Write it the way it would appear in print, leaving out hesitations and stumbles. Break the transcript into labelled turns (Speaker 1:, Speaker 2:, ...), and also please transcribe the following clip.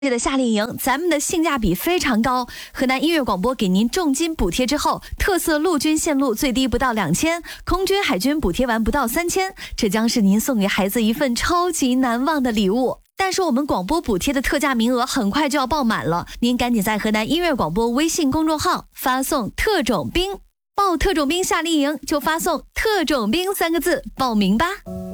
Speaker 1: 的夏令营，咱们的性价比非常高。河南音乐广播给您重金补贴之后，特色陆军线路最低不到2000，空军海军补贴完不到3000，这将是您送给孩子一份超级难忘的礼物。但是我们广播补贴的特价名额很快就要爆满了，您赶紧在河南音乐广播微信公众号发送特种兵，报特种兵夏令营就发送特种兵3个字报名吧。